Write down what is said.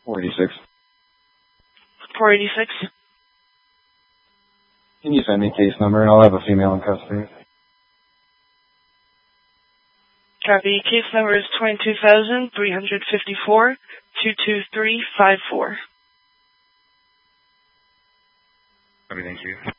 486. 486. Can you send me case number and I'll have a female in custody? Copy. Case number is 22,354 22354. Copy, thank you.